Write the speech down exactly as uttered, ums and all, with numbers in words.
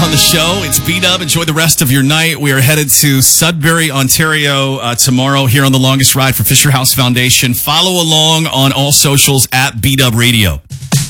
on the show. It's B-Dub. Enjoy the rest of your night. We are headed to Sudbury, Ontario uh, tomorrow here on The Longest Ride for Fisher House Foundation. Follow along on all socials at B-Dub Radio.